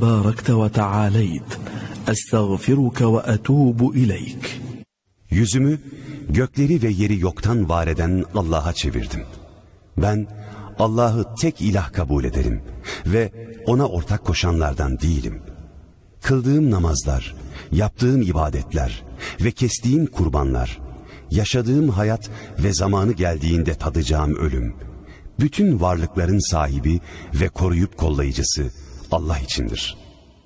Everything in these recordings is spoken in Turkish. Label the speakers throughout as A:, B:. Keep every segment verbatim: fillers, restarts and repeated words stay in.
A: تباركت وتعاليت أستغفرك وأتوب إليك.
B: Yüzümü gökleri ve yeri yoktan var eden Allah'a çevirdim. Ben Allah'ı tek ilah kabul ederim ve ona ortak koşanlardan değilim. Kıldığım namazlar, yaptığım ibadetler ve kestiğim kurbanlar, yaşadığım hayat ve zamanı geldiğinde tadacağım ölüm, bütün varlıkların sahibi ve koruyup kollayıcısı Allah içindir.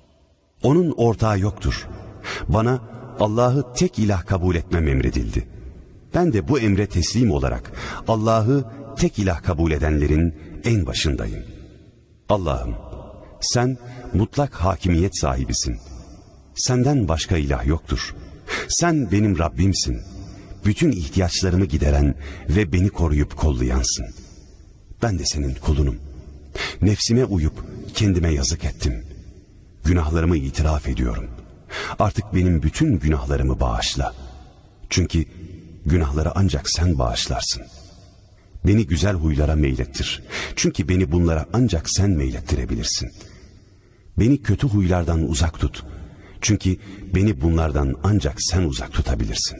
B: Onun ortağı yoktur. Bana Allah'ı tek ilah kabul etmem emredildi. Ben de bu emre teslim olarak Allah'ı tek ilah kabul edenlerin en başındayım. Allah'ım, sen mutlak hakimiyet sahibisin. Senden başka ilah yoktur. Sen benim Rabbimsin. Bütün ihtiyaçlarımı gideren ve beni koruyup kollayansın. Ben de senin kulunum. Nefsime uyup kendime yazık ettim. Günahlarımı itiraf ediyorum. Artık benim bütün günahlarımı bağışla. Çünkü günahları ancak sen bağışlarsın. Beni güzel huylara meylettir. Çünkü beni bunlara ancak sen meylettirebilirsin. Beni kötü huylardan uzak tut. Çünkü beni bunlardan ancak sen uzak tutabilirsin.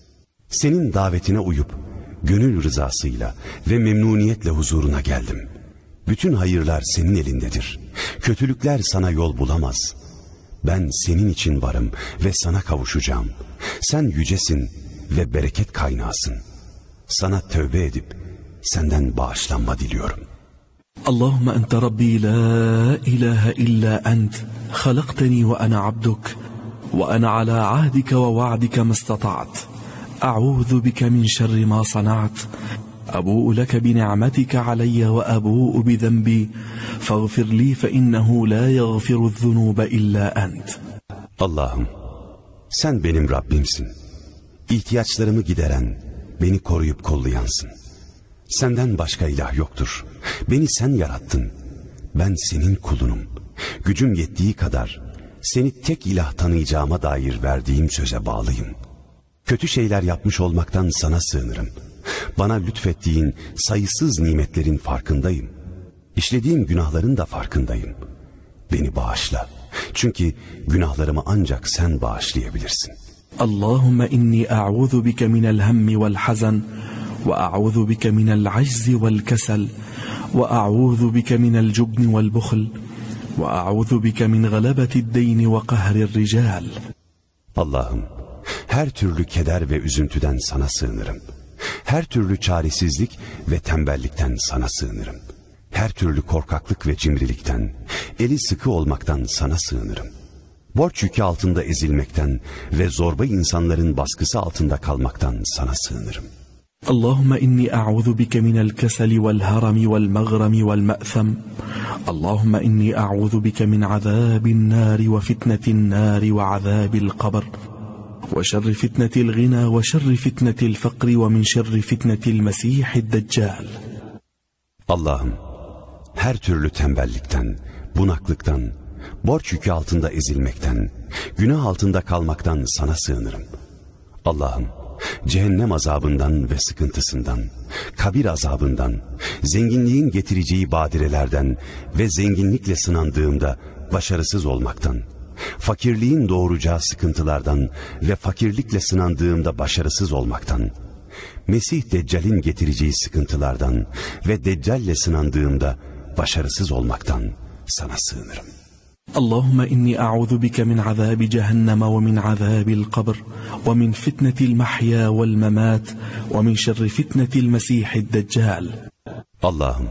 B: Senin davetine uyup gönül rızasıyla ve memnuniyetle huzuruna geldim. Bütün hayırlar senin elindedir. Kötülükler sana yol bulamaz. Ben senin için varım ve sana kavuşacağım. Sen yücesin ve bereket kaynağısın. Sana tövbe edip senden bağışlanma diliyorum.
A: Allahümme ente Rabbi la ilahe illa ent. Halakteni ve ana abduk. Ve ana ala ahdike ve va'dike mestata'at. A'udhu bike min şerri ma sana'at. أبوء لك بنعمتك علي وأبوء بذنبي فاغفر لي فإنه لا يغفر الذنوب إلا أنت.
B: Allah'ım, sen benim Rabbimsin. İhtiyaçlarımı gideren, beni koruyup kollayansın. Senden başka ilah yoktur. Beni sen yarattın. Ben senin kulunum. Gücüm yettiği kadar seni tek ilah tanıyacağıma dair verdiğim söze bağlıyım. Kötü şeyler yapmış olmaktan sana sığınırım. Bana lütfettiğin sayısız nimetlerin farkındayım. İşlediğim günahların da farkındayım. Beni bağışla. Çünkü günahlarımı ancak sen bağışlayabilirsin.
A: Allahümme inni a'udhu bike minel hemmi vel hazan ve a'udhu bike minel aczi vel kesel ve a'udhu bike minel cubni vel buhl ve a'udhu bike min galabetid deyni ve kahrir rical.
B: Allah'ım, her türlü keder ve üzüntüden sana sığınırım. Her türlü çaresizlik ve tembellikten sana sığınırım. Her türlü korkaklık ve cimrilikten, eli sıkı olmaktan sana sığınırım. Borç yükü altında ezilmekten ve zorba insanların baskısı altında kalmaktan sana sığınırım.
A: Allahümme inni a'udhu bike minel keseli vel harami vel mağrami vel me'tham. Allahümme inni a'udhu bike min azabin nari ve fitnetin nari ve azabil kabr. وشر فتنة الغنى وشر فتنة الفقر ومن شر فتنة المسيح الدجال.
B: Allah'ım, her türlü tembellikten, bunaklıktan, borç yükü altında ezilmekten, günah altında kalmaktan sana sığınırım. Allah'ım, cehennem azabından ve sıkıntısından, kabir azabından, zenginliğin getireceği badirelerden ve zenginlikle sınandığımda başarısız olmaktan, fakirliğin doğuracağı sıkıntılardan ve fakirlikle sınandığımda başarısız olmaktan, Mesih Deccal'in getireceği sıkıntılardan ve Deccal'le sınandığımda başarısız olmaktan sana sığınırım.
A: Allahümme inni a'udhu bike min azabi cehenneme ve min azabil kabr ve min fitnetil mahya vel memat ve min şerri fitnetil mesihid deccal.
B: Allah'ım,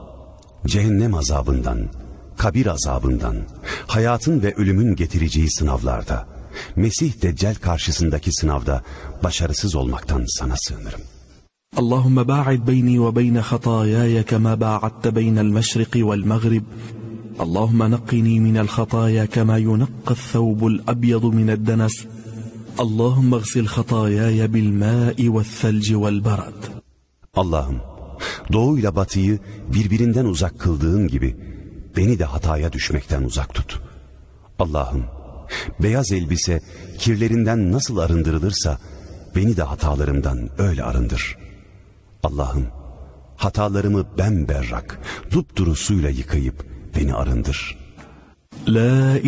B: cehennem azabından, kabir azabından, hayatın ve ölümün getireceği sınavlarda, Mesih Deccal karşısındaki sınavda başarısız olmaktan sana sığınırım.
A: Allahümme ba'id beyni ve beyne hatayaya kema ba'adte beynel meşriki vel mağrib. Allahümme naqqini minel hataya kema yunaqqas thawbul abyadu mined denes. Allahümme gsil hatayaya bil ma'i vel thelci vel barad.
B: Allah'ım, doğuyla batıyı birbirinden uzak kıldığın gibi beni de hataya düşmekten uzak tut. Allah'ım, beyaz elbise kirlerinden nasıl arındırılırsa beni de hatalarımdan öyle arındır. Allah'ım, hatalarımı bemberrak, dupduru suyla yıkayıp beni arındır.
A: La